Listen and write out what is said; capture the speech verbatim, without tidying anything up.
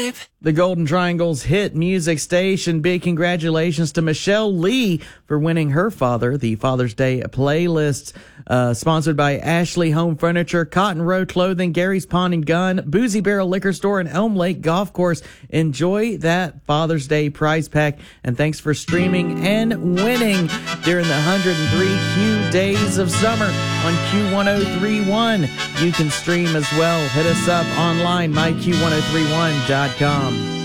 vibe. The Golden Triangle's hit music station. Big congratulations to Michelle Lee for winning her father the Father's Day playlist. Uh, sponsored by Ashley Home Furniture, Cotton Row Clothing, Gary's Pond and Gun, Boozy Barrel Liquor Store, and Elm Lake Golf Course. Enjoy that Father's Day prize pack. And thanks for streaming and winning during the one hundred three Q days of summer on Q one oh three point one. You can stream as well. Hit us up online, my Q one oh three one dot com.